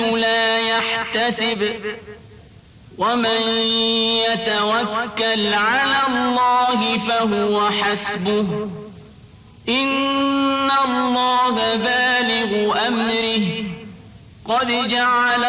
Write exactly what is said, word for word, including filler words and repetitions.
لا يحتسب ومن يتوكل على الله فهو حسبه إن الله بالغ أمره قد جعل